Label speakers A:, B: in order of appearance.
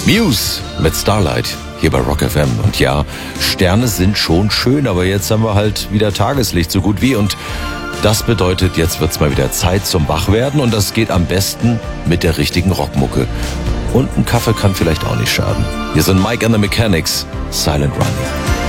A: Muse mit Starlight hier bei Rock FM. Und ja, Sterne sind schon schön, aber jetzt haben wir halt wieder Tageslicht so gut wie. Und das bedeutet, jetzt wird's mal wieder Zeit zum Wachwerden. Und das geht am besten mit der richtigen Rockmucke. Und ein Kaffee kann vielleicht auch nicht schaden. Hier sind Mike and the Mechanics, Silent Running.